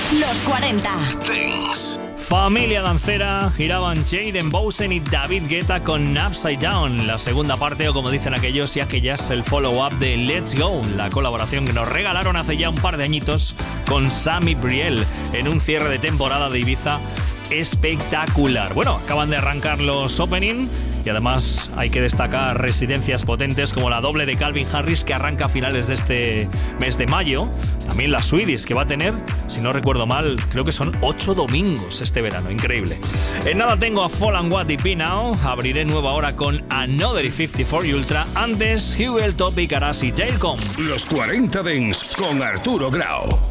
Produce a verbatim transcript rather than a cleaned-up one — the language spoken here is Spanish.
Los cuarenta Dance. Familia dancera, giraban Jaden Bowsen y David Guetta con Upside Down, la segunda parte, o como dicen aquellos y aquellas, el follow-up de Let's Go, la colaboración que nos regalaron hace ya un par de añitos con Sammy Briel en un cierre de temporada de Ibiza espectacular. Bueno, acaban de arrancar los opening y además hay que destacar residencias potentes como la doble de Calvin Harris que arranca a finales de este mes de mayo. También la Swedish que va a tener, si no recuerdo mal, creo que son ocho domingos este verano. Increíble. En nada tengo a Fall and What y P Now. Abriré nueva hora con Another cincuenta y cuatro y Ultra. Antes, Hugel, Topic, Arasi, Tailcom. Los cuarenta Dance con Arturo Grau.